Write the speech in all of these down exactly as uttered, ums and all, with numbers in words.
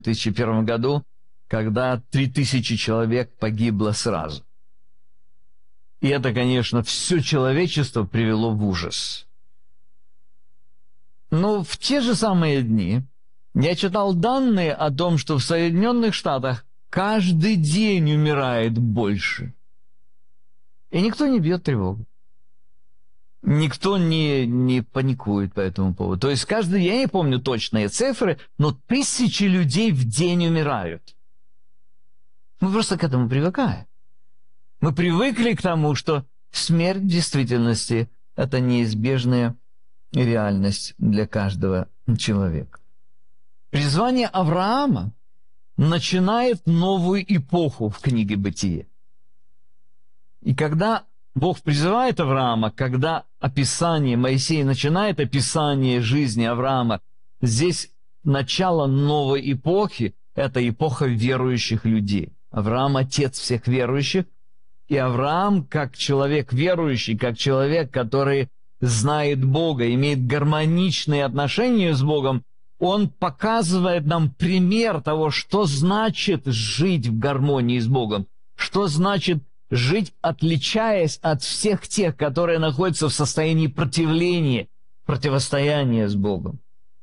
в две тысячи первом году, когда три тысячи человек погибло сразу. И это, конечно, все человечество привело в ужас. Но в те же самые дни я читал данные о том, что в Соединенных Штатах каждый день умирает больше. И никто не бьет тревогу. Никто не, не паникует по этому поводу. То есть каждый, я не помню точные цифры, но тысячи людей в день умирают. Мы просто к этому привыкаем. Мы привыкли к тому, что смерть в действительности – это неизбежная реальность для каждого человека. Призвание Авраама начинает новую эпоху в книге «Бытие». И когда Бог призывает Авраама, когда описание, Моисей начинает описание жизни Авраама, здесь начало новой эпохи – это эпоха верующих людей. Авраам – отец всех верующих, и Авраам, как человек верующий, как человек, который знает Бога, имеет гармоничные отношения с Богом, он показывает нам пример того, что значит жить в гармонии с Богом, что значит жить, отличаясь от всех тех, которые находятся в состоянии противления, противостояния с Богом.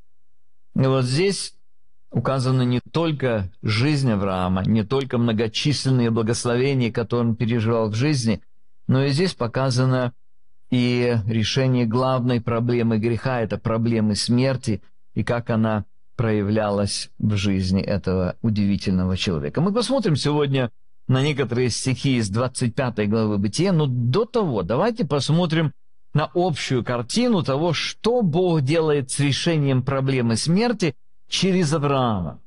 И вот здесь указана не только жизнь Авраама, не только многочисленные благословения, которые он переживал в жизни, но и здесь показано и решение главной проблемы греха, это проблемы смерти, и как она проявлялась в жизни этого удивительного человека. Мы посмотрим сегодня на некоторые стихи из двадцать пятой главы Бытия, но до того давайте посмотрим на общую картину того, что Бог делает с решением проблемы смерти через Авраама.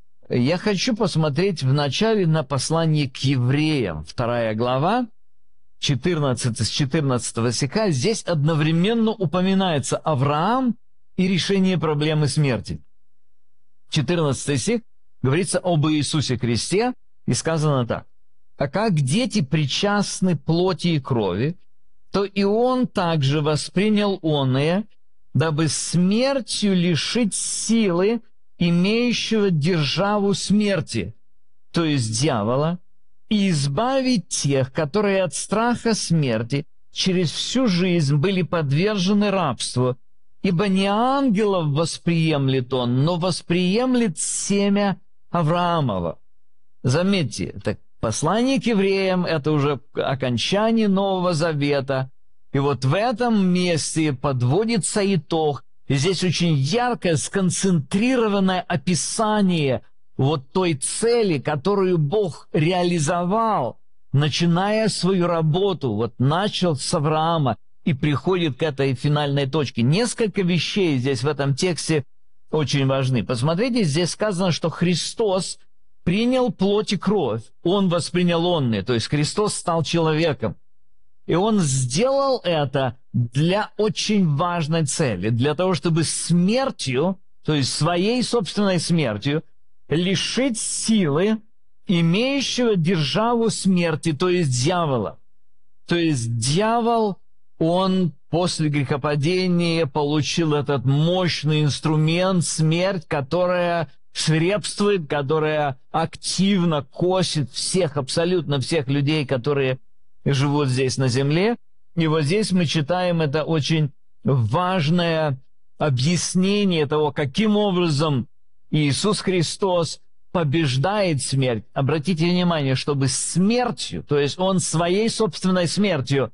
Я хочу посмотреть вначале на послание к евреям, вторая глава, четырнадцатого, с четырнадцатого стиха. Здесь одновременно упоминается Авраам и решение проблемы смерти. четырнадцатый стих говорится об Иисусе Христе, и сказано так. «А как дети причастны плоти и крови, то и Он также воспринял оное, дабы смертью лишить силы имеющего державу смерти, то есть дьявола, и избавить тех, которые от страха смерти через всю жизнь были подвержены рабству, ибо не ангелов восприемлет он, но восприемлет семя Авраамова». Заметьте, это послание к евреям, это уже окончание Нового Завета. И вот в этом месте подводится итог. И здесь очень яркое, сконцентрированное описание вот той цели, которую Бог реализовал, начиная свою работу. Вот начал с Авраама и приходит к этой финальной точке. Несколько вещей здесь в этом тексте очень важны. Посмотрите, здесь сказано, что Христос принял плоть и кровь. Он воспринял онное, то есть Христос стал человеком. И Он сделал это для очень важной цели, для того, чтобы смертью, то есть своей собственной смертью, лишить силы имеющего державу смерти, то есть дьявола. То есть дьявол, он после грехопадения получил этот мощный инструмент, смерть, которая свирепствует, которая активно косит всех, абсолютно всех людей, которые живут здесь на земле. И вот здесь мы читаем это очень важное объяснение того, каким образом Иисус Христос побеждает смерть. Обратите внимание, чтобы смертью, то есть Он своей собственной смертью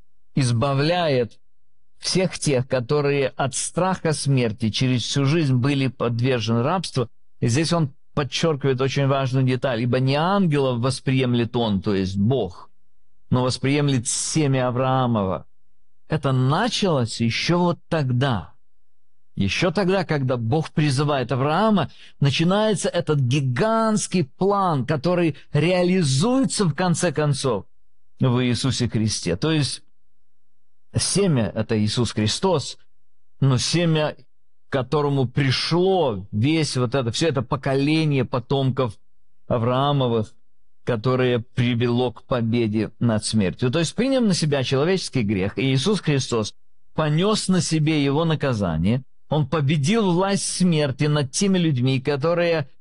избавляет всех тех, которые от страха смерти через всю жизнь были подвержены рабству. И здесь Он подчеркивает очень важную деталь. «Ибо не ангелов восприемлет Он, то есть Бог, но восприемлет семя Авраамова». Это началось еще вот тогда. Еще тогда, когда Бог призывает Авраама, начинается этот гигантский план, который реализуется в конце концов в Иисусе Христе. То есть семя – это Иисус Христос, но семя, к которому пришло весь вот это, все это поколение потомков Авраамовых, которое привело к победе над смертью. То есть приняв на себя человеческий грех, и Иисус Христос понес на себе его наказание, Он победил власть смерти над теми людьми, которые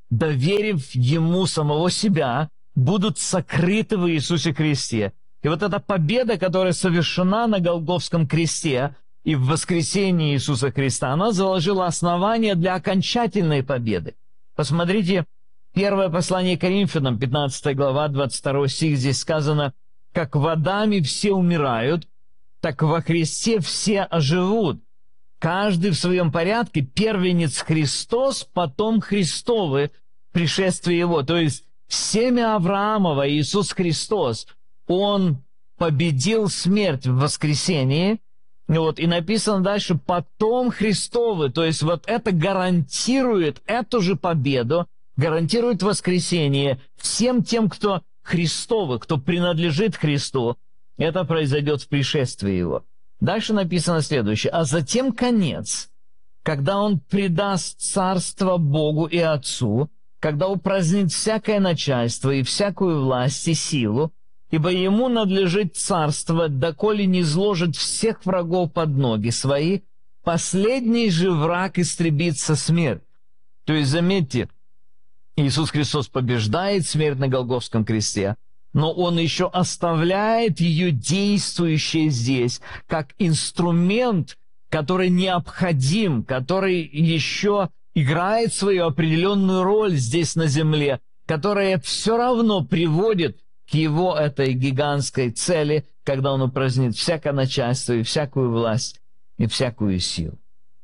доверив Ему самого себя, будут сокрыты в Иисусе Христе. И вот эта победа, которая совершена на Голгофском кресте и в воскресении Иисуса Христа, она заложила основание для окончательной победы. Посмотрите, первое послание Коринфянам, пятнадцатая глава, двадцать второй стих, здесь сказано: «Как в Адаме все умирают, так во Христе все оживут. Каждый в своем порядке, первенец Христос, потом Христовы, пришествие Его». То есть семя Авраамова, Иисус Христос, Он победил смерть в воскресении. Вот, и написано дальше «потом Христовы». То есть вот это гарантирует эту же победу, гарантирует воскресение всем тем, кто Христовы, кто принадлежит Христу. Это произойдет в пришествии Его. Дальше написано следующее: «А затем конец, когда Он предаст царство Богу и Отцу, когда упразднит всякое начальство и всякую власть и силу, ибо Ему надлежит царство, доколе не изложит всех врагов под ноги свои, последний же враг истребится смерть». То есть, заметьте, Иисус Христос побеждает смерть на Голгофском кресте, но Он еще оставляет ее действующей здесь, как инструмент, который необходим, который еще играет свою определенную роль здесь на земле, которая все равно приводит к Его этой гигантской цели, когда Он упразднит всякое начальство и всякую власть и всякую силу.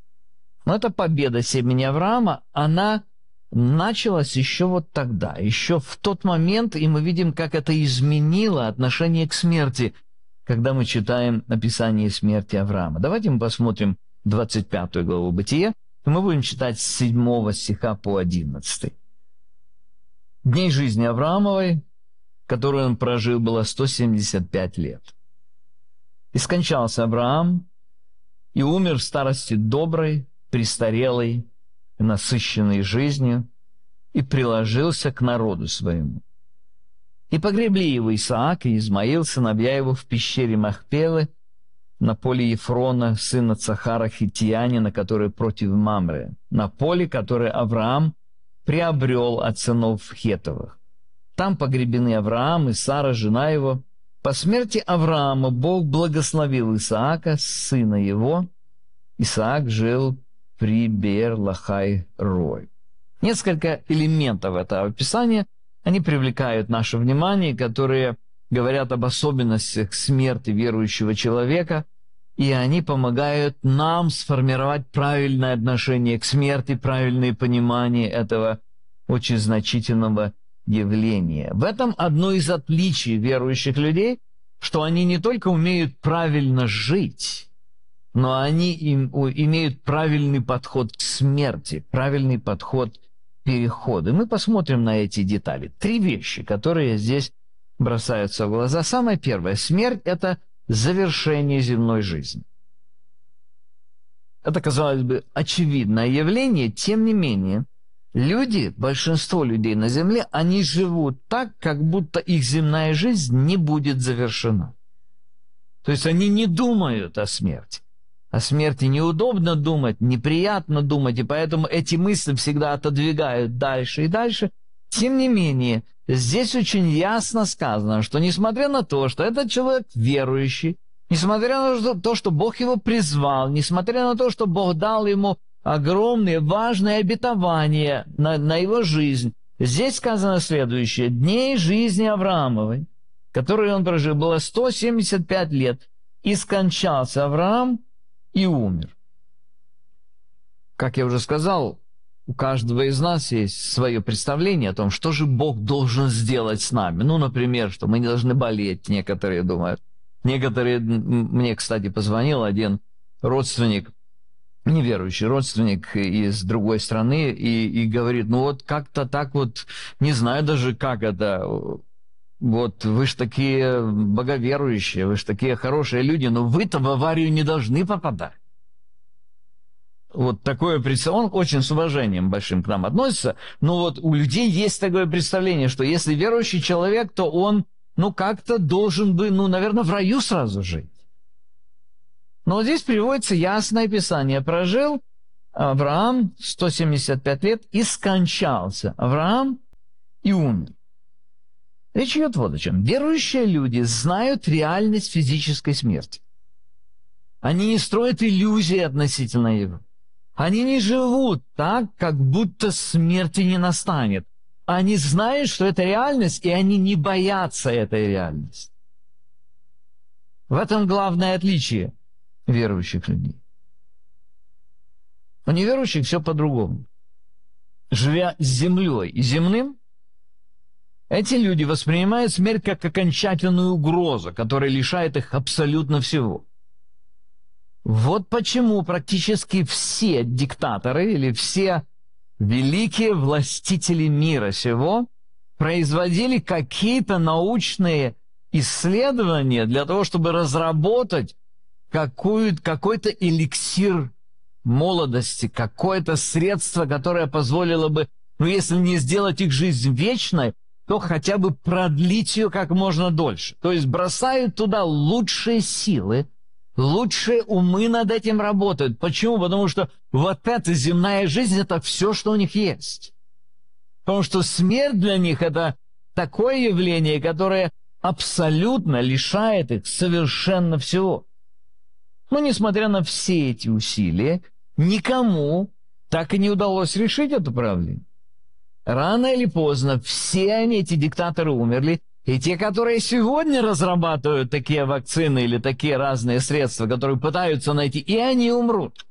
Но эта победа семени Авраама, она началась еще вот тогда, еще в тот момент, и мы видим, как это изменило отношение к смерти, когда мы читаем описание смерти Авраама. Давайте мы посмотрим двадцать пятую главу Бытия, и мы будем читать с седьмого стиха по одиннадцатый. «Дней жизни Авраамовой, которую он прожил, было сто семьдесят пять лет. И скончался Авраам, и умер в старости доброй, престарелой, насыщенной жизнью, и приложился к народу своему. И погребли его Исаак и Измаил, сыновья его, в пещере Махпелы, на поле Ефрона, сына Цахара Хиттиянина, который против Мамре, на поле, которое Авраам приобрел от сынов Хетовых. Там погребены Авраам и Сара, жена его. По смерти Авраама Бог благословил Исаака, сына его. Исаак жил при Беэр-Лахай-Рой. Несколько элементов этого описания, они привлекают наше внимание, которые говорят об особенностях смерти верующего человека, и они помогают нам сформировать правильное отношение к смерти, правильное понимание этого очень значительного явления. В этом одно из отличий верующих людей, что они не только умеют правильно жить, но они им, имеют правильный подход к смерти, правильный подход к переходу. И мы посмотрим на эти детали. Три вещи, которые здесь бросаются в глаза. Самое первое. Смерть – это завершение земной жизни. Это, казалось бы, очевидное явление, тем не менее, люди, большинство людей на земле, они живут так, как будто их земная жизнь не будет завершена. То есть они не думают о смерти. О смерти неудобно думать, неприятно думать, и поэтому эти мысли всегда отодвигают дальше и дальше. Тем не менее, здесь очень ясно сказано, что несмотря на то, что этот человек верующий, несмотря на то, что Бог его призвал, несмотря на то, что Бог дал ему огромные, важные обетования на, на его жизнь, здесь сказано следующее. Дней жизни Авраамовой, которые он прожил, было сто семьдесят пять лет, и скончался Авраам и умер. Как я уже сказал, у каждого из нас есть свое представление о том, что же Бог должен сделать с нами. Ну, например, что мы не должны болеть, некоторые думают. Некоторые, мне, кстати, позвонил один родственник, неверующий родственник из другой страны, и, и говорит, ну вот как-то так вот, не знаю даже, как это, вот вы ж такие боговерующие, вы ж такие хорошие люди, но вы-то в аварию не должны попадать. Вот такое представление, он очень с уважением большим к нам относится, но вот у людей есть такое представление, что если верующий человек, то он, ну, как-то должен бы, ну, наверное, в раю сразу жить. Но вот здесь приводится ясное описание. Прожил Авраам сто семьдесят пять лет и скончался. Авраам и умер. Речь идет вот о чем. Верующие люди знают реальность физической смерти. Они не строят иллюзии относительно его. Они не живут так, как будто смерти не настанет. Они знают, что это реальность, и они не боятся этой реальности. В этом главное отличие верующих людей. У неверующих все по-другому. Живя с землей и земным, эти люди воспринимают смерть как окончательную угрозу, которая лишает их абсолютно всего. Вот почему практически все диктаторы или все великие властители мира сего производили какие-то научные исследования для того, чтобы разработать какую, какой-то эликсир молодости, какое-то средство, которое позволило бы, ну, если не сделать их жизнь вечной, то хотя бы продлить ее как можно дольше. То есть бросают туда лучшие силы, лучшие умы над этим работают. Почему? Потому что вот эта земная жизнь – это все, что у них есть. Потому что смерть для них – это такое явление, которое абсолютно лишает их совершенно всего. Но несмотря на все эти усилия, никому так и не удалось решить эту проблему. Рано или поздно все они, эти диктаторы, умерли, и те, которые сегодня разрабатывают такие вакцины или такие разные средства, которые пытаются найти, и они умрут.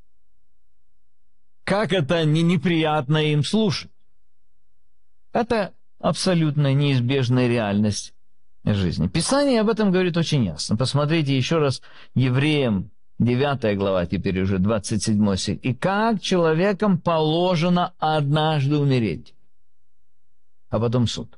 Как это не неприятно им слушать? Это абсолютно неизбежная реальность жизни. Писание об этом говорит очень ясно. Посмотрите еще раз Евреям, девятая глава, теперь уже двадцать седьмой стих. «И как человекам положено однажды умереть, а потом суд».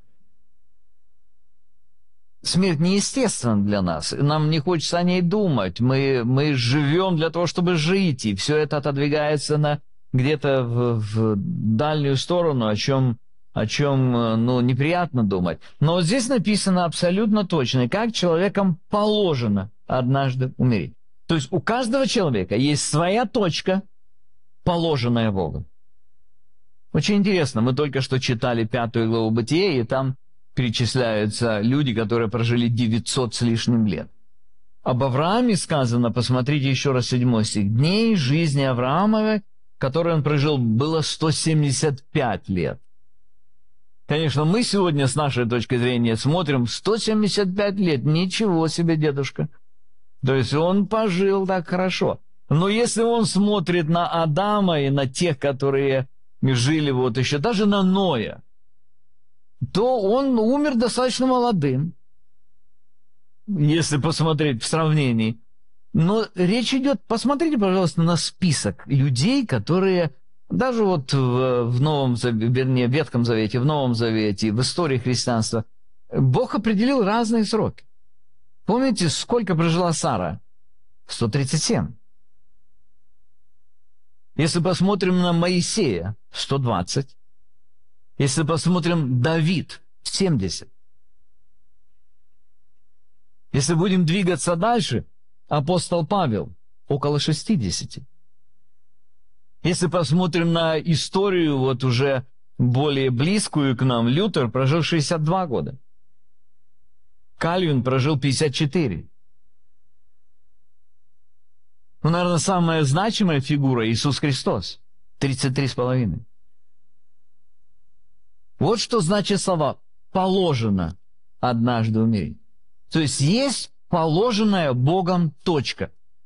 Смерть неестественна для нас, нам не хочется о ней думать. Мы, мы живем для того, чтобы жить, и все это отодвигается на, где-то в, в дальнюю сторону, о чем, о чем ну, неприятно думать. Но вот здесь написано абсолютно точно, как человекам положено однажды умереть. То есть у каждого человека есть своя точка, положенная Богом. Очень интересно, мы только что читали пятую главу Бытия, и там перечисляются люди, которые прожили девятьсот с лишним лет. Об Аврааме сказано, посмотрите еще раз седьмой стих. Дней жизни Авраамовой, которые он прожил, было сто семьдесят пять лет. Конечно, мы сегодня с нашей точки зрения смотрим, сто семьдесят пять лет, ничего себе, дедушка. То есть он пожил так хорошо. Но если он смотрит на Адама и на тех, которые жили вот еще, даже на Ноя, то он умер достаточно молодым, если посмотреть в сравнении. Но речь идет, посмотрите, пожалуйста, на список людей, которые даже вот в, в Новом Завете, вернее, в Ветхом Завете, в Новом Завете, в истории христианства, Бог определил разные сроки. Помните, сколько прожила Сара? сто тридцать семь. Если посмотрим на Моисея, сто двадцать. Если посмотрим Давид, семьдесят. Если будем двигаться дальше, апостол Павел, около шестидесяти. Если посмотрим на историю вот уже более близкую к нам, Лютер прожил шестьдесят два года. Кальвин прожил пятьдесят четыре. Ну, наверное, самая значимая фигура Иисус Христос, тридцать три с половиной. Вот что значит слова «положено однажды умереть». То есть есть положенная Богом точка.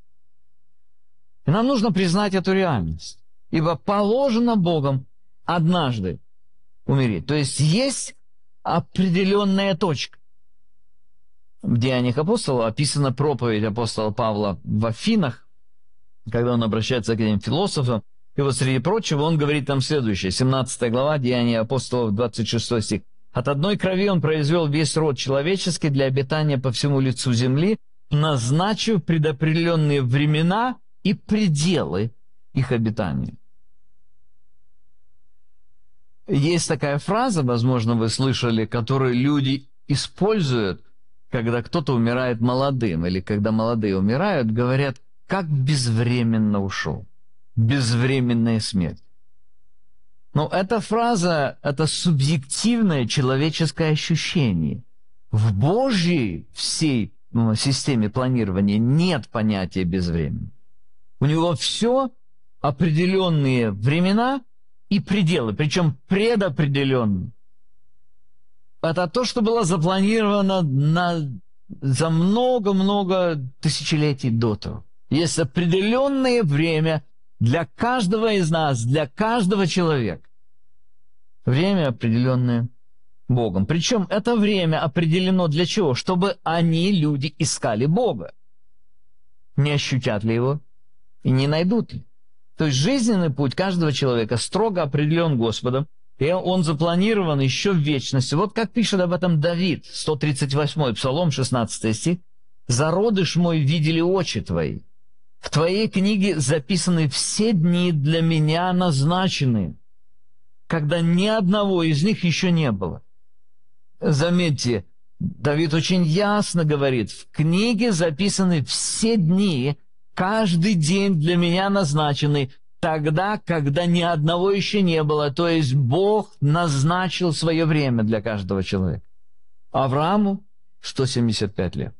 И нам нужно признать эту реальность. Ибо положено Богом однажды умереть. То есть есть определенная точка. В Деяниях апостола описана проповедь апостола Павла в Афинах, когда он обращается к этим философам. И вот среди прочего он говорит там следующее, семнадцатая глава, Деяния апостолов, двадцать шестой стих. «От одной крови он произвел весь род человеческий для обитания по всему лицу земли, назначив предопределенные времена и пределы их обитания». Есть такая фраза, возможно, вы слышали, которую люди используют, когда кто-то умирает молодым, или когда молодые умирают, говорят, как безвременно ушел. безвременная смерть. Но эта фраза – это субъективное человеческое ощущение. В Божьей всей ну, системе планирования нет понятия безвремени. У него все определенные времена и пределы, причем предопределенные. Это то, что было запланировано на, за много-много тысячелетий до того. Есть определенное время для каждого из нас, для каждого человека. Время определенное Богом. Причем это время определено для чего? Чтобы они, люди, искали Бога. Не ощутят ли Его и не найдут ли? То есть жизненный путь каждого человека строго определен Господом, и он запланирован еще в вечности. Вот как пишет об этом Давид, сто тридцать восьмой Псалом, шестнадцатый стих. «Зародыш мой видели очи твои. В твоей книге записаны все дни для меня назначенные, когда ни одного из них еще не было». Заметьте, Давид очень ясно говорит, в книге записаны все дни, каждый день для меня назначенный, тогда, когда ни одного еще не было. То есть Бог назначил свое время для каждого человека. Аврааму сто семьдесят пять лет.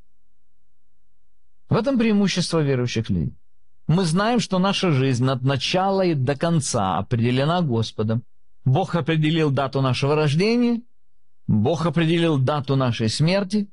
В этом преимущество верующих людей. Мы знаем, что наша жизнь от начала и до конца определена Господом. Бог определил дату нашего рождения, Бог определил дату нашей смерти.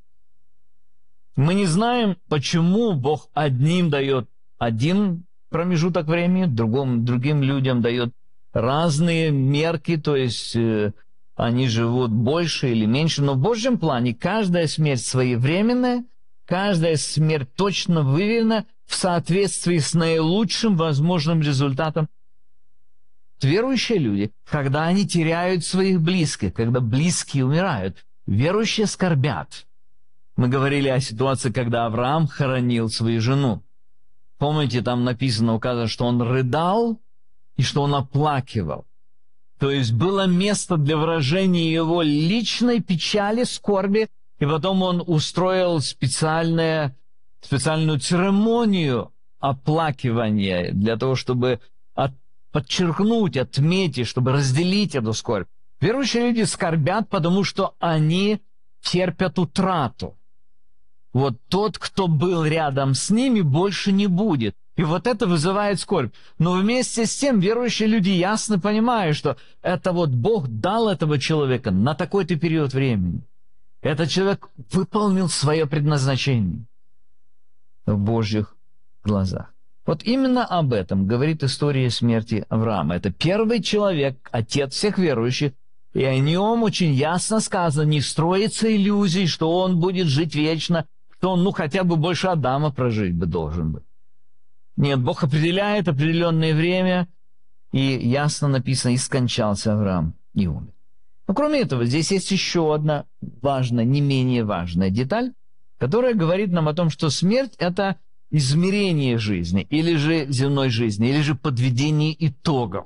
Мы не знаем, почему Бог одним дает один промежуток времени, другим, другим людям дает разные мерки, то есть э, они живут больше или меньше. Но в Божьем плане каждая смерть своевременная, каждая смерть точно выверена в соответствии с наилучшим возможным результатом. Верующие люди, когда они теряют своих близких, когда близкие умирают, верующие скорбят. Мы говорили о ситуации, когда Авраам хоронил свою жену. Помните, там написано, указано, что он рыдал и что он оплакивал. То есть было место для выражения его личной печали, скорби, и потом он устроил специальное, специальную церемонию оплакивания для того, чтобы от, подчеркнуть, отметить, чтобы разделить эту скорбь. Верующие люди скорбят, потому что они терпят утрату. Вот тот, кто был рядом с ними, больше не будет. И вот это вызывает скорбь. Но вместе с тем верующие люди ясно понимают, что это вот Бог дал этого человека на такой-то период времени. Этот человек выполнил свое предназначение в Божьих глазах. Вот именно об этом говорит история смерти Авраама. Это первый человек, отец всех верующих, и о нем очень ясно сказано, не строится иллюзий, что он будет жить вечно, что он, ну, хотя бы больше Адама прожить бы должен быть. Нет, Бог определяет определенное время, и ясно написано, и скончался Авраам, и умер. Но кроме этого, здесь есть еще одна важная, не менее важная деталь, которая говорит нам о том, что смерть – это измерение жизни, или же земной жизни, или же подведение итогов.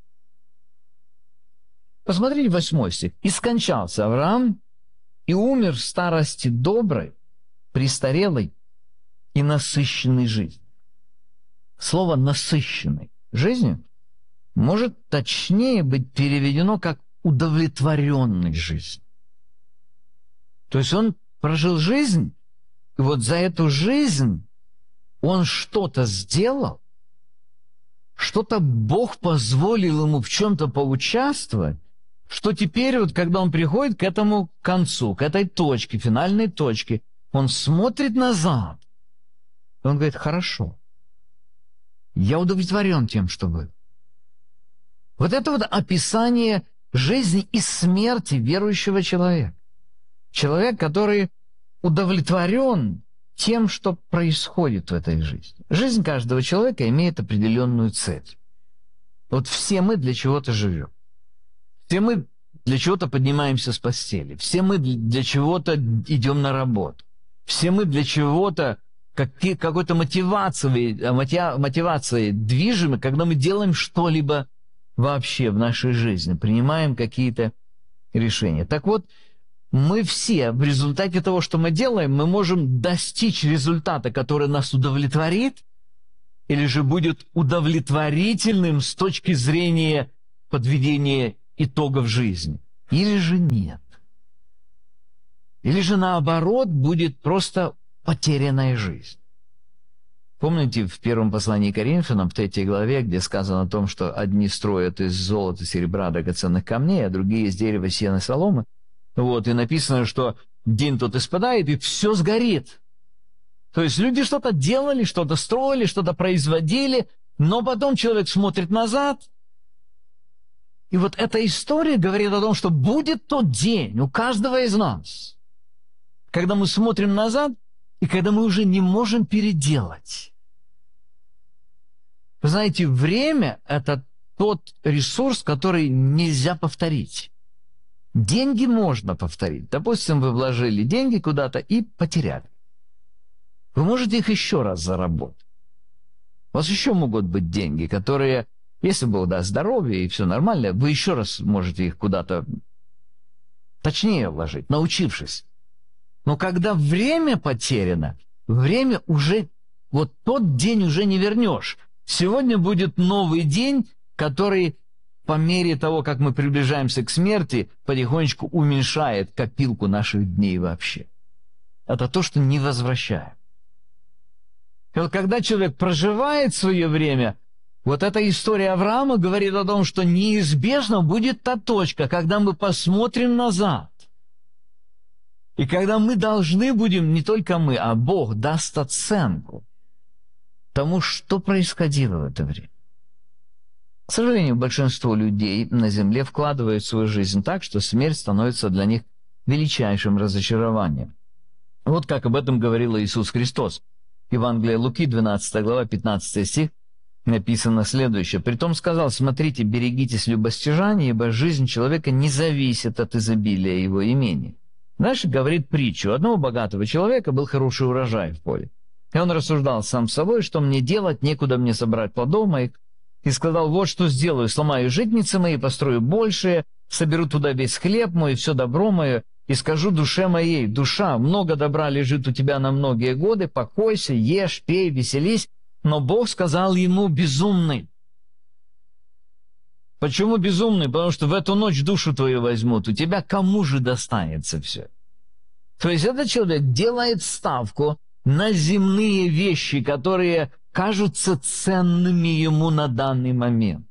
Посмотрите восьмой стих. «И скончался Авраам, и умер в старости доброй, престарелой и насыщенной жизнью». Слово «насыщенной жизнью» может точнее быть переведено как «удовлетворенной жизнью». То есть он прожил жизнь, и вот за эту жизнь он что-то сделал, что-то Бог позволил ему в чем-то поучаствовать, что теперь вот, когда он приходит к этому концу, к этой точке, финальной точке, он смотрит назад, и он говорит: хорошо, я удовлетворен тем, что был. Вот это вот описание жизни и смерти верующего человека. Человек, который удовлетворен тем, что происходит в этой жизни. Жизнь каждого человека имеет определенную цель. Вот все мы для чего-то живем. Все мы для чего-то поднимаемся с постели. Все мы для чего-то идем на работу. Все мы для чего-то какой-то мотивацией, мотивацией движимы, когда мы делаем что-либо вообще в нашей жизни, принимаем какие-то решения. Так вот, мы все в результате того, что мы делаем, мы можем достичь результата, который нас удовлетворит, или же будет удовлетворительным с точки зрения подведения итогов жизни, или же нет. Или же наоборот будет просто потерянная жизнь. Помните в первом послании к Коринфянам, в третьей главе, где сказано о том, что одни строят из золота, серебра, драгоценных камней, а другие из дерева, сена и соломы. Вот, и написано, что день тот испадает, и все сгорит. То есть люди что-то делали, что-то строили, что-то производили, но потом человек смотрит назад. И вот эта история говорит о том, что будет тот день у каждого из нас, когда мы смотрим назад, и когда мы уже не можем переделать. Вы знаете, время – это тот ресурс, который нельзя повторить. Деньги можно повторить. Допустим, вы вложили деньги куда-то и потеряли. Вы можете их еще раз заработать. У вас еще могут быть деньги, которые, если Бог даст здоровье и все нормально, вы еще раз можете их куда-то точнее вложить, научившись. Но когда время потеряно, время уже, вот тот день уже не вернешь. Сегодня будет новый день, который по мере того, как мы приближаемся к смерти, потихонечку уменьшает копилку наших дней вообще. Это то, что не возвращаем. И вот когда человек проживает свое время, вот эта история Авраама говорит о том, что неизбежно будет та точка, когда мы посмотрим назад. И когда мы должны будем, не только мы, а Бог даст оценку тому, что происходило в это время. К сожалению, большинство людей на земле вкладывают в свою жизнь так, что смерть становится для них величайшим разочарованием. Вот как об этом говорил Иисус Христос. Евангелие Луки, двенадцатая глава, пятнадцатый стих, написано следующее. «Притом сказал, смотрите, берегитесь любостяжания, ибо жизнь человека не зависит от изобилия его имения». Дальше говорит притчу. У одного богатого человека был хороший урожай в поле. И он рассуждал сам с собой, что мне делать, некуда мне собрать плодов моих. И сказал, вот что сделаю, сломаю житницы мои, построю большие, соберу туда весь хлеб мой, все добро мое, и скажу душе моей, душа, много добра лежит у тебя на многие годы, покойся, ешь, пей, веселись. Но Бог сказал ему, безумный. Почему безумный? Потому что в эту ночь душу твою возьмут. У тебя кому же достанется все? То есть этот человек делает ставку на земные вещи, которые кажутся ценными ему на данный момент.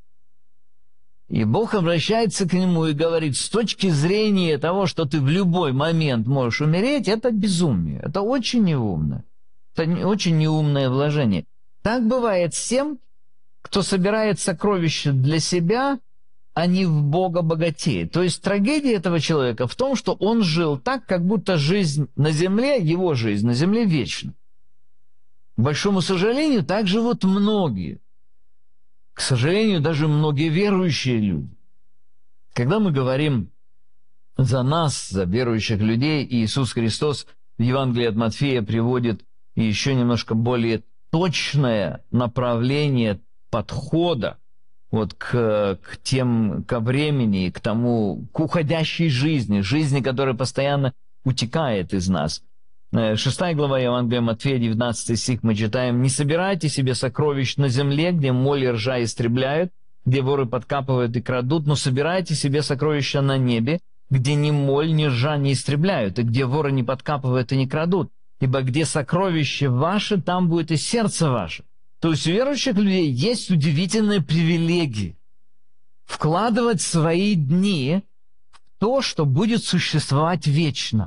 И Бог обращается к нему и говорит, с точки зрения того, что ты в любой момент можешь умереть, это безумие. Это очень неумно. Это очень неумное вложение. Так бывает с тем, кто собирает сокровища для себя, а не в Бога богатеет. То есть трагедия этого человека в том, что он жил так, как будто жизнь на земле, его жизнь на земле вечна. К большому сожалению, так живут многие. К сожалению, даже многие верующие люди. Когда мы говорим за нас, за верующих людей, Иисус Христос в Евангелии от Матфея приводит еще немножко более точное направление подхода вот к, к тем, ко времени, к тому, к уходящей жизни, жизни, которая постоянно утекает из нас. Шестая глава Евангелия Матфея, девятнадцатый стих мы читаем. «Не собирайте себе сокровищ на земле, где моль и ржа истребляют, где воры подкапывают и крадут, но собирайте себе сокровища на небе, где ни моль, ни ржа не истребляют, и где воры не подкапывают и не крадут. Ибо где сокровище ваше, там будет и сердце ваше». То есть у верующих людей есть удивительные привилегии вкладывать свои дни в то, что будет существовать вечно.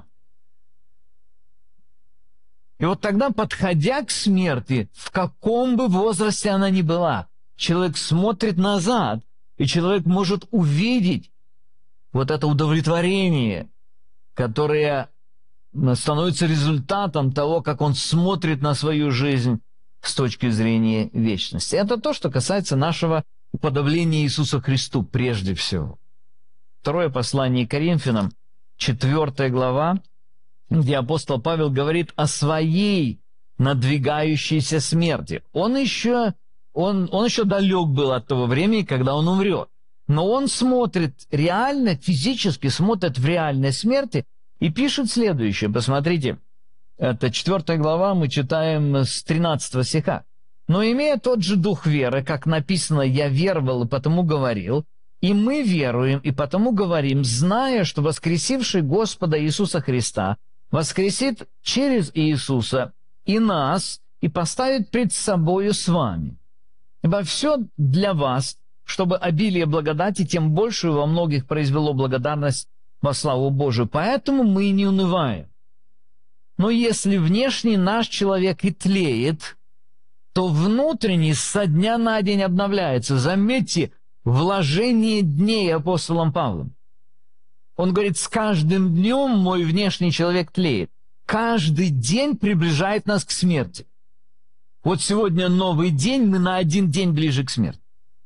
И вот тогда, подходя к смерти, в каком бы возрасте она ни была, человек смотрит назад, и человек может увидеть вот это удовлетворение, которое становится результатом того, как он смотрит на свою жизнь с точки зрения вечности. Это то, что касается нашего уподобления Иисусу Христу прежде всего. Второе послание к Коринфянам, четвертая глава, где апостол Павел говорит о своей надвигающейся смерти. Он еще, он, он еще далек был от того времени, когда он умрет. Но он смотрит реально, физически смотрит в реальной смерти и пишет следующее. Посмотрите, это четвертая глава, мы читаем с тринадцатого стиха. Но имея тот же дух веры, как написано «Я веровал и потому говорил», и мы веруем и потому говорим, зная, что воскресивший Господа Иисуса Христа воскресит через Иисуса и нас, и поставит пред собою с вами. Ибо все для вас, чтобы обилие благодати тем большую во многих произвело благодарность во славу Божию. Поэтому мы не унываем. Но если внешний наш человек и тлеет, то внутренний со дня на день обновляется. Заметьте, вложение дней апостолом Павлом. Он говорит, с каждым днем мой внешний человек тлеет. Каждый день приближает нас к смерти. Вот сегодня новый день, мы на один день ближе к смерти.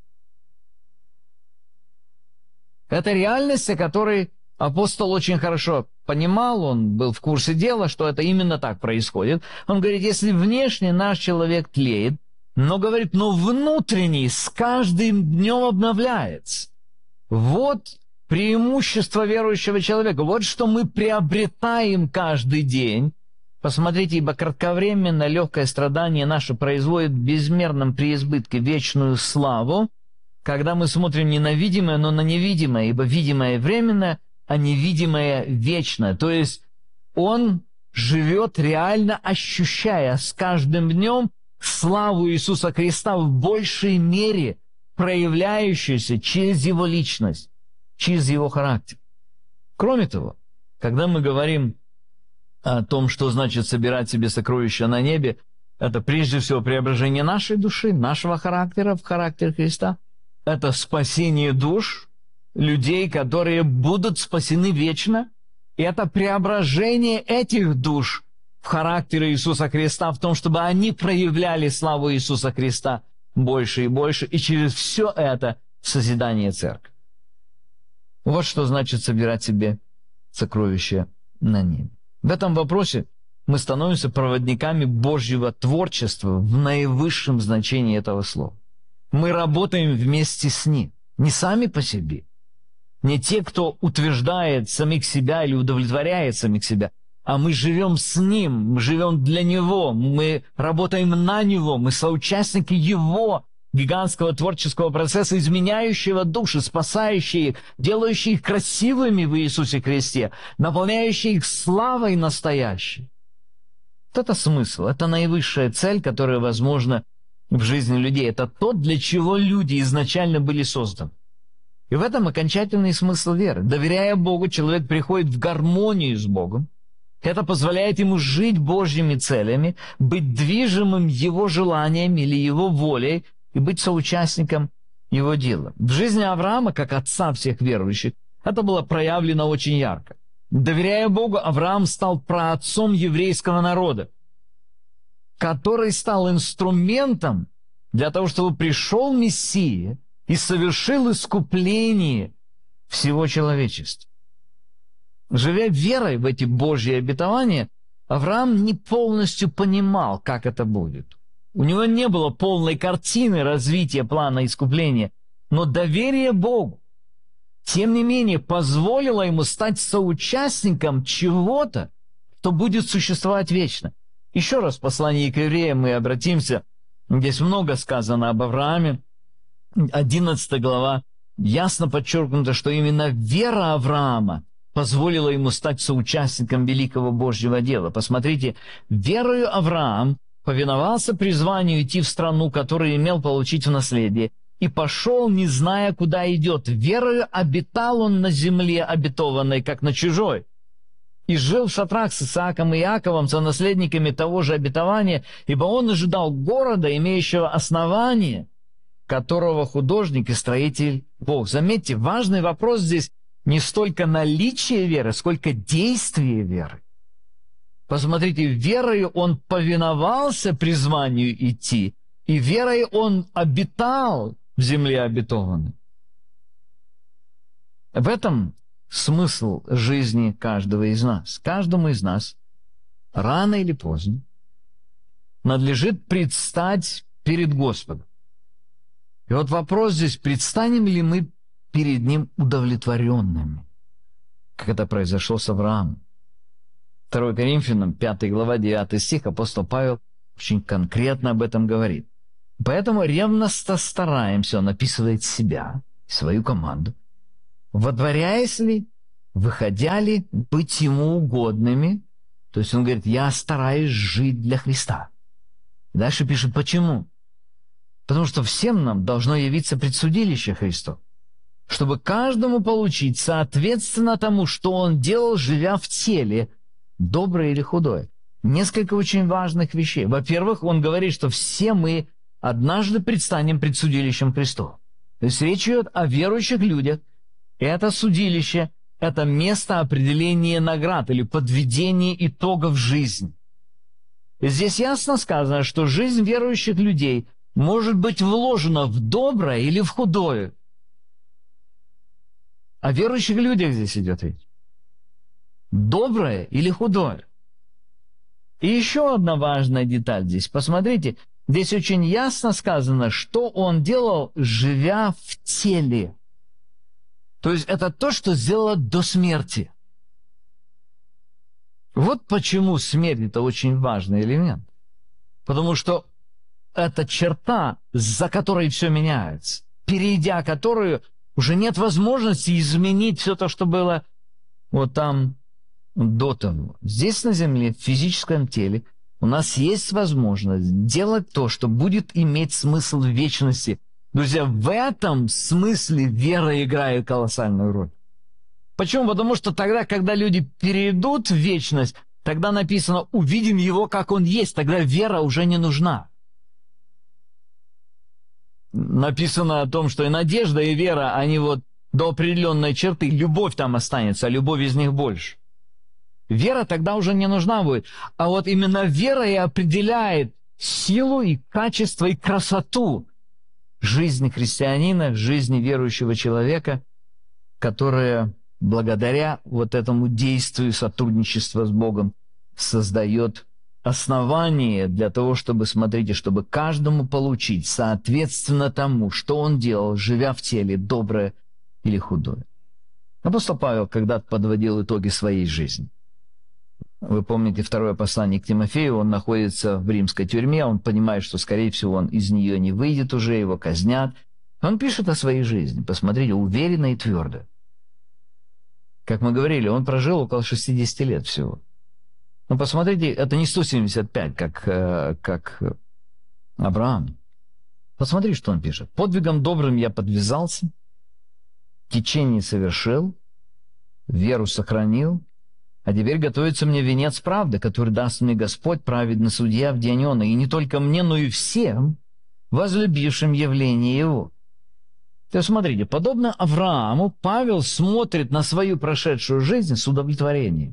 Это реальность, о которой апостол очень хорошо понимал, он был в курсе дела, что это именно так происходит. Он говорит, если внешне наш человек тлеет, но, говорит, но внутренний с каждым днем обновляется. Вот преимущество верующего человека. Вот что мы приобретаем каждый день. Посмотрите, ибо кратковременно легкое страдание наше производит в безмерном преизбытке вечную славу, когда мы смотрим не на видимое, но на невидимое, ибо видимое временно, а невидимое вечно. То есть он живет реально ощущая с каждым днем славу Иисуса Христа в большей мере, проявляющуюся через Его личность, через Его характер. Кроме того, когда мы говорим о том, что значит собирать себе сокровища на небе, это прежде всего преображение нашей души, нашего характера в характер Христа. Это спасение душ, людей, которые будут спасены вечно. И это преображение этих душ в характер Иисуса Христа, в том, чтобы они проявляли славу Иисуса Христа больше и больше, и через все это созидание церкви. Вот что значит собирать себе сокровища на небе. В этом вопросе мы становимся проводниками Божьего творчества в наивысшем значении этого слова. Мы работаем вместе с Ним, не сами по себе. Не те, кто утверждает самих себя или удовлетворяет самих себя, а мы живем с Ним, мы живем для Него, мы работаем на Него, мы соучастники Его гигантского творческого процесса, изменяющего души, спасающие их, делающие их красивыми в Иисусе Христе, наполняющие их славой настоящей. Вот это смысл, это наивысшая цель, которая возможна в жизни людей. Это то, для чего люди изначально были созданы. И в этом окончательный смысл веры. Доверяя Богу, человек приходит в гармонию с Богом. Это позволяет ему жить Божьими целями, быть движимым Его желаниями или Его волей и быть соучастником Его дела. В жизни Авраама, как отца всех верующих, это было проявлено очень ярко. Доверяя Богу, Авраам стал праотцом еврейского народа, который стал инструментом для того, чтобы пришел Мессия и совершил искупление всего человечества. Живя верой в эти Божьи обетования, Авраам не полностью понимал, как это будет. У него не было полной картины развития плана искупления, но доверие Богу, тем не менее, позволило ему стать соучастником чего-то, что будет существовать вечно. Еще раз в послании к евреям мы обратимся. Здесь много сказано об Аврааме. одиннадцатая глава ясно подчеркнуто, что именно вера Авраама позволила ему стать соучастником великого Божьего дела. Посмотрите, верою Авраам повиновался призванию идти в страну, которую имел получить в наследие, и пошел, не зная, куда идет. Верою обитал он на земле обетованной, как на чужой, и жил в шатрах с Исааком и Иаковом, сонаследниками того же обетования, ибо он ожидал города, имеющего основание, которого художник и строитель Бог. Заметьте, важный вопрос здесь не столько наличие веры, сколько действие веры. Посмотрите, верою он повиновался призванию идти, и верой он обитал в земле обетованной. В этом смысл жизни каждого из нас. Каждому из нас рано или поздно надлежит предстать перед Господом. И вот вопрос здесь, предстанем ли мы перед Ним удовлетворенными, как это произошло с Авраамом. второе Коринфянам, пятая глава, девятый стих, апостол Павел очень конкретно об этом говорит. Поэтому ревностно стараемся, он описывает себя, свою команду, водворяясь ли, выходя ли, быть ему угодными. То есть он говорит, я стараюсь жить для Христа. Дальше пишет, почему? Потому что всем нам должно явиться предсудилище Христов, чтобы каждому получить соответственно тому, что он делал, живя в теле, доброе или худое. Несколько очень важных вещей. Во-первых, он говорит, что все мы однажды предстанем пред судилищем Христова. То есть речь идет о верующих людях. Это судилище, это место определения наград или подведения итогов жизни. И здесь ясно сказано, что жизнь верующих людей может быть вложена в доброе или в худое. О верующих людях здесь идет речь. Доброе или худое. И еще одна важная деталь здесь. Посмотрите, здесь очень ясно сказано, что он делал, живя в теле. То есть это то, что сделало до смерти. Вот почему смерть – это очень важный элемент. Потому что это черта, за которой все меняется, перейдя которую уже нет возможности изменить все то, что было вот там до того. Здесь на земле, в физическом теле, у нас есть возможность делать то, что будет иметь смысл в вечности. Друзья, в этом смысле вера играет колоссальную роль. Почему? Потому что тогда, когда люди перейдут в вечность, тогда написано «увидим его, как он есть», тогда вера уже не нужна. Написано о том, что и надежда, и вера, они вот до определенной черты, любовь там останется, а любовь из них больше. Вера тогда уже не нужна будет. А вот именно вера и определяет силу и качество и красоту жизни христианина, жизни верующего человека, которая благодаря вот этому действию сотрудничества с Богом создает основание для того, чтобы, смотрите, чтобы каждому получить соответственно тому, что он делал, живя в теле, доброе или худое. Апостол Павел когда-то подводил итоги своей жизни. Вы помните второе послание к Тимофею, он находится в римской тюрьме, он понимает, что, скорее всего, он из нее не выйдет уже, его казнят. Он пишет о своей жизни, посмотрите, уверенно и твердо. Как мы говорили, он прожил около шестидесяти лет всего. Но посмотрите, это не сто семьдесят пять, как, как Авраам. Посмотри, что он пишет. «Подвигом добрым я подвязался, течение совершил, веру сохранил, а теперь готовится мне венец правды, который даст мне Господь, праведный судья в день он, и не только мне, но и всем, возлюбившим явление Его». То есть, смотрите, подобно Аврааму, Павел смотрит на свою прошедшую жизнь с удовлетворением.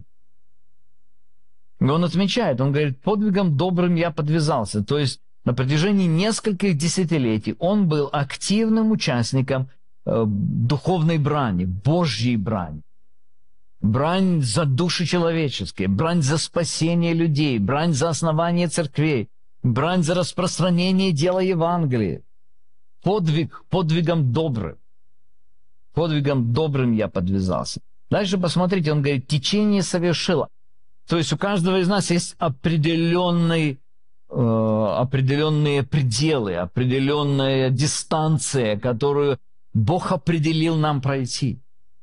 И он отмечает, он говорит, подвигом добрым я подвязался. То есть на протяжении нескольких десятилетий он был активным участником э, духовной брани, Божьей брани. Брань за души человеческие, брань за спасение людей, брань за основание церквей, брань за распространение дела Евангелия. Подвиг подвигом добрым. Подвигом добрым я подвязался. Дальше посмотрите, он говорит, течение совершило. То есть у каждого из нас есть определенный, э, определенные пределы, определенная дистанция, которую Бог определил нам пройти.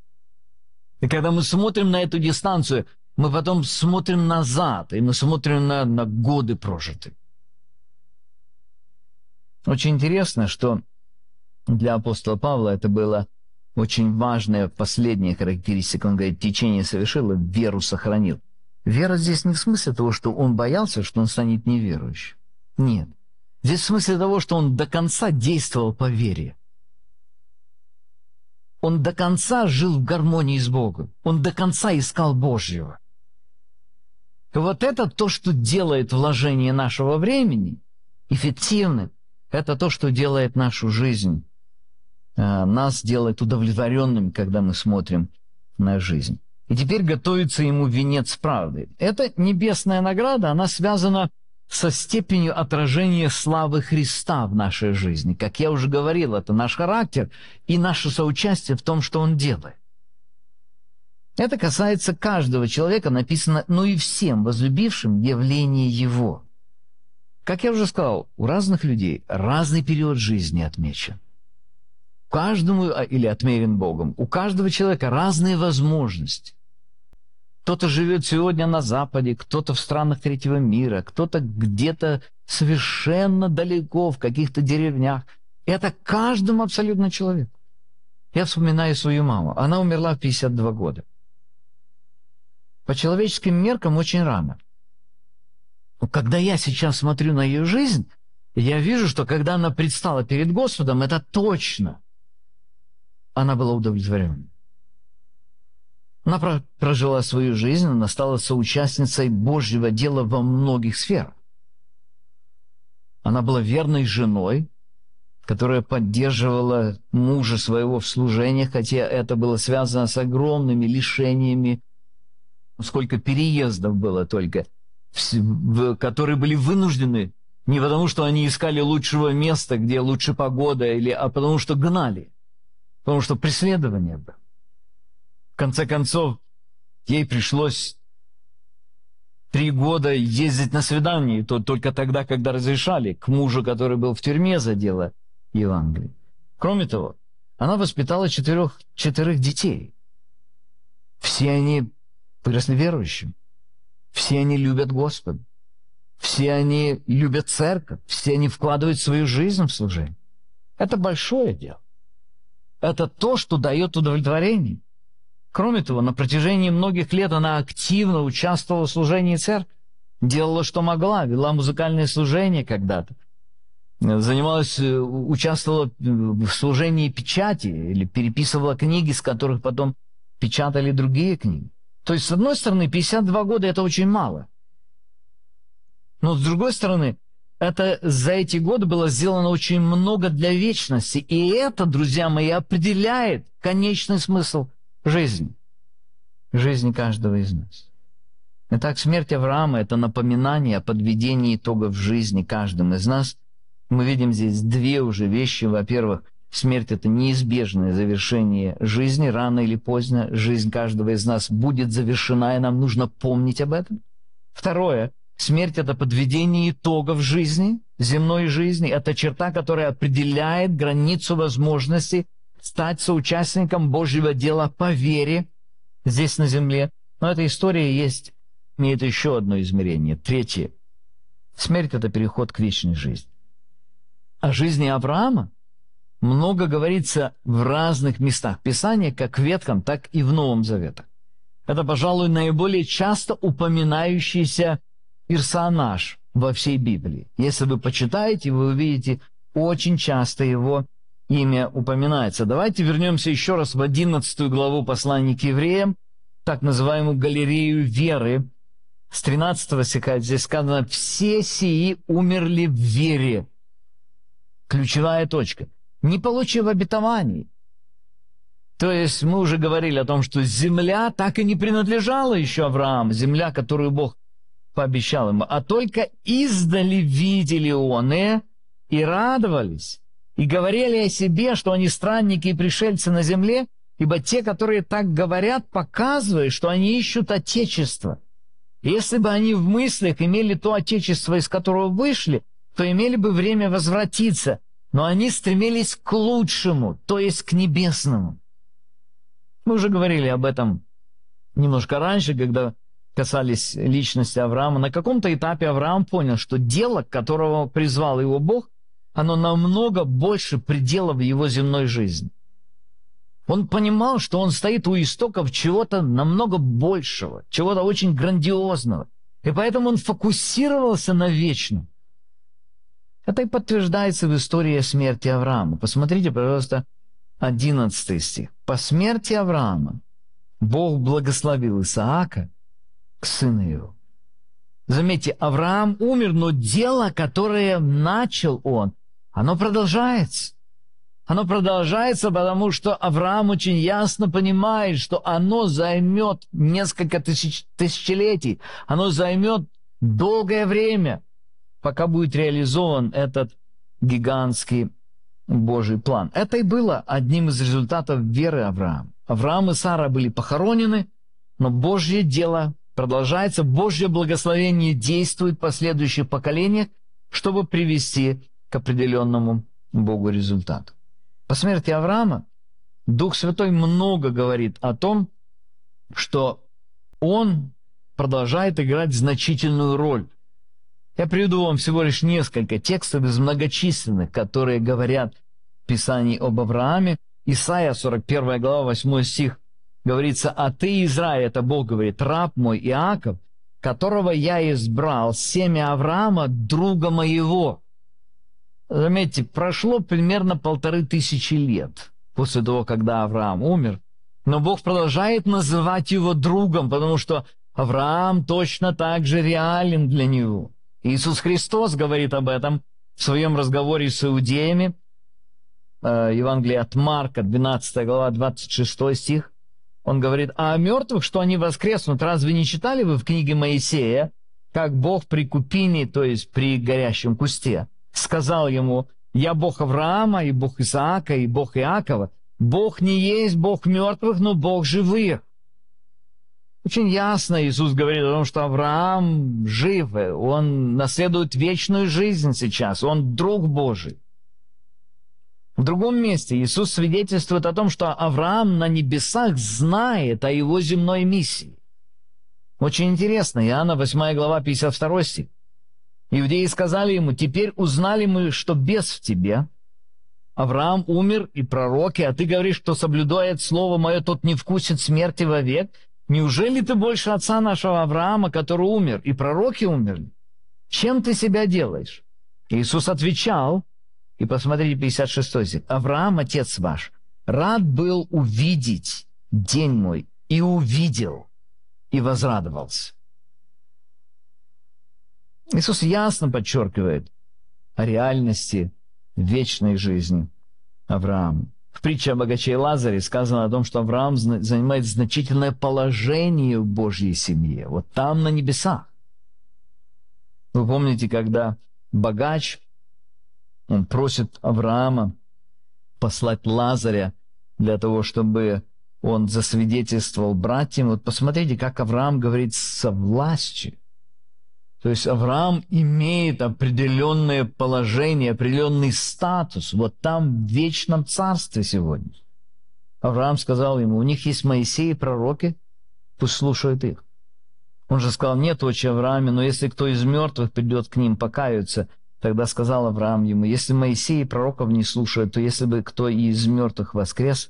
И когда мы смотрим на эту дистанцию, мы потом смотрим назад, и мы смотрим на, на годы прожитые. Очень интересно, что для апостола Павла это было очень важная последняя характеристика. Он говорит, течение совершило, веру сохранил. Вера здесь не в смысле того, что он боялся, что он станет неверующим. Нет. Здесь в смысле того, что он до конца действовал по вере. Он до конца жил в гармонии с Богом. Он до конца искал Божьего. И вот это то, что делает вложение нашего времени эффективным. Это то, что делает нашу жизнь, нас делает удовлетворенными, когда мы смотрим на жизнь. И теперь готовится ему венец правды. Эта небесная награда, она связана со степенью отражения славы Христа в нашей жизни. Как я уже говорил, это наш характер и наше соучастие в том, что Он делает. Это касается каждого человека, написано, ну и всем возлюбившим явление Его. Как я уже сказал, у разных людей разный период жизни отмечен. Каждому, или отмерен Богом, у каждого человека разные возможности. Кто-то живет сегодня на Западе, кто-то в странах третьего мира, кто-то где-то совершенно далеко, в каких-то деревнях. Это каждому абсолютно человеку. Я вспоминаю свою маму. Она умерла в пятьдесят два года. По человеческим меркам очень рано. Но когда я сейчас смотрю на ее жизнь, я вижу, что когда она предстала перед Господом, это точно она была удовлетворена. Она прожила свою жизнь, она стала соучастницей Божьего дела во многих сферах. Она была верной женой, которая поддерживала мужа своего в служении, хотя это было связано с огромными лишениями. Сколько переездов было только, которые были вынуждены не потому, что они искали лучшего места, где лучше погода, или, а потому что гнали, потому что преследование было. В конце концов, ей пришлось три года ездить на свидание, и то только тогда, когда разрешали, к мужу, который был в тюрьме за дело Евангелия. Кроме того, она воспитала четырех, четырех детей. Все они выросли верующими. Все они любят Господа. Все они любят церковь. Все они вкладывают свою жизнь в служение. Это большое дело. Это то, что дает удовлетворение. Кроме того, на протяжении многих лет она активно участвовала в служении церкви, делала, что могла, вела музыкальное служение когда-то, занималась, участвовала в служении печати или переписывала книги, с которых потом печатали другие книги. То есть, с одной стороны, пятьдесят два года – это очень мало. Но, с другой стороны, это за эти годы было сделано очень много для вечности. И это, друзья мои, определяет конечный смысл жизни, жизни каждого из нас. Итак, смерть Авраама – это напоминание о подведении итогов жизни каждым из нас. Мы видим здесь две уже вещи. Во-первых, смерть – это неизбежное завершение жизни. Рано или поздно жизнь каждого из нас будет завершена, и нам нужно помнить об этом. Второе – смерть – это подведение итогов жизни, земной жизни. Это черта, которая определяет границу возможностей стать соучастником Божьего дела по вере здесь на земле. Но эта история есть, имеет еще одно измерение. Третье. Смерть – это переход к вечной жизни. О жизни Авраама много говорится в разных местах Писания, как в Ветхом, так и в Новом Завете. Это, пожалуй, наиболее часто упоминающийся персонаж во всей Библии. Если вы почитаете, вы увидите очень часто его имя упоминается. Давайте вернемся еще раз в одиннадцатую главу послания к евреям, так называемую галерею веры. С тринадцатого стиха здесь сказано: «Все сии умерли в вере». Ключевая точка. Не получив обетований. То есть мы уже говорили о том, что земля так и не принадлежала еще Аврааму, земля, которую Бог пообещал ему, а только издали видели оны и радовались, и говорили о себе, что они странники и пришельцы на земле, ибо те, которые так говорят, показывают, что они ищут Отечество. Если бы они в мыслях имели то Отечество, из которого вышли, то имели бы время возвратиться, но они стремились к лучшему, то есть к небесному. Мы уже говорили об этом немножко раньше, когда касались личности Авраама. На каком-то этапе Авраам понял, что дело, к которому призвал его Бог, оно намного больше пределов его земной жизни. Он понимал, что он стоит у истоков чего-то намного большего, чего-то очень грандиозного. И поэтому он фокусировался на вечном. Это и подтверждается в истории о смерти Авраама. Посмотрите, пожалуйста, одиннадцатый стих. «По смерти Авраама Бог благословил Исаака к сыну его». Заметьте, Авраам умер, но дело, которое начал он, оно продолжается. Оно продолжается, потому что Авраам очень ясно понимает, что оно займет несколько тысяч, тысячелетий, оно займет долгое время, пока будет реализован этот гигантский Божий план. Это и было одним из результатов веры Авраама. Авраам и Сара были похоронены, но Божье дело продолжается, Божье благословение действует в последующих поколениях, чтобы привести к определенному Богу результату. По смерти Авраама Дух Святой много говорит о том, что он продолжает играть значительную роль. Я приведу вам всего лишь несколько текстов из многочисленных, которые говорят в Писании об Аврааме. Исайя, сорок первая глава, восьмой стих, говорится: «А ты, Израиль, это Бог говорит, раб мой Иаков, которого я избрал, семя Авраама, друга моего». Заметьте, прошло примерно полторы тысячи лет после того, когда Авраам умер, но Бог продолжает называть его другом, потому что Авраам точно так же реален для него. Иисус Христос говорит об этом в своем разговоре с иудеями, Евангелие от Марка, двенадцатая глава, двадцать шестой стих. Он говорит: «А о мертвых, что они воскреснут, разве не читали вы в книге Моисея, как Бог при купине, то есть при горящем кусте, сказал ему: я Бог Авраама, и Бог Исаака, и Бог Иакова. Бог не есть Бог мертвых, но Бог живых». Очень ясно Иисус говорит о том, что Авраам жив, он наследует вечную жизнь сейчас, он друг Божий. В другом месте Иисус свидетельствует о том, что Авраам на небесах знает о его земной миссии. Очень интересно, Иоанна восьмая глава, пятьдесят второй стих. «Иудеи сказали ему: теперь узнали мы, что бес в тебе. Авраам умер, и пророки, а ты говоришь, что соблюдает слово мое, тот не вкусит смерти вовек. Неужели ты больше отца нашего Авраама, который умер, и пророки умерли? Чем ты себя делаешь?» Иисус отвечал, и посмотрите пятьдесят шестой стих: «Авраам, отец ваш, рад был увидеть день мой, и увидел, и возрадовался». Иисус ясно подчеркивает о реальности вечной жизни Авраама. В притче о богаче и Лазаре сказано о том, что Авраам занимает значительное положение в Божьей семье, вот там, на небесах. Вы помните, когда богач, он просит Авраама послать Лазаря для того, чтобы он засвидетельствовал братьям. Вот посмотрите, как Авраам говорит со властью. То есть Авраам имеет определенное положение, определенный статус вот там, в вечном царстве сегодня. Авраам сказал ему: у них есть Моисей и пророки, пусть слушают их. Он же сказал: нет, отче Аврааме, но если кто из мертвых придет к ним покаются. Тогда сказал Авраам ему: если Моисей и пророков не слушают, то если бы кто из мертвых воскрес,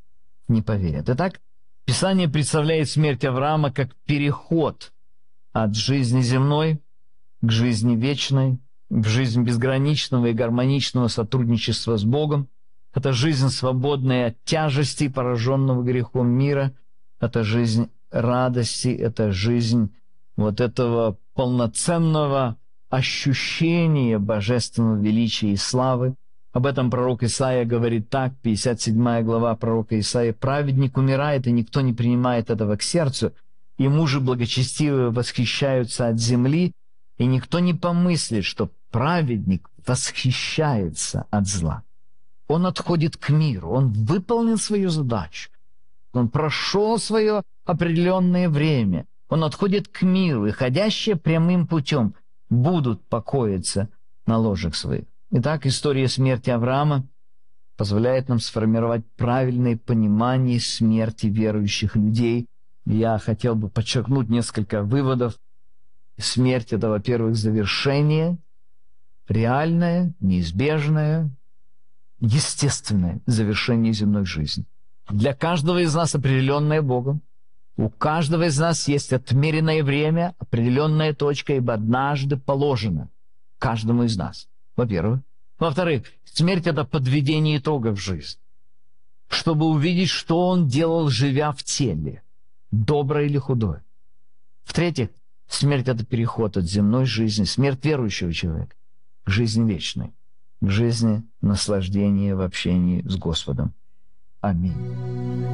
не поверят. Итак, Писание представляет смерть Авраама как переход от жизни земной к жизни вечной, в жизнь безграничного и гармоничного сотрудничества с Богом. Это жизнь, свободная от тяжести пораженного грехом мира. Это жизнь радости, это жизнь вот этого полноценного ощущения божественного величия и славы. Об этом пророк Исаия говорит так, пятьдесят седьмая глава пророка Исаии: «Праведник умирает, и никто не принимает этого к сердцу, и мужи благочестивые восхищаются от земли, и никто не помыслит, что праведник восхищается от зла». Он отходит к миру, он выполнил свою задачу, он прошел свое определенное время, он отходит к миру, и ходящие прямым путем будут покоиться на ложах своих. Итак, история смерти Авраама позволяет нам сформировать правильное понимание смерти верующих людей. Я хотел бы подчеркнуть несколько выводов. Смерть — это, во-первых, завершение, реальное, неизбежное, естественное завершение земной жизни. Для каждого из нас определенное Богом. У каждого из нас есть отмеренное время, определенная точка, ибо однажды положено каждому из нас. Во-первых. Во-вторых, смерть — это подведение итогов жизни, чтобы увидеть, что он делал, живя в теле, доброе или худое. В-третьих, смерть — это переход от земной жизни, смерть верующего человека, к жизни вечной, к жизни наслаждения в общении с Господом. Аминь.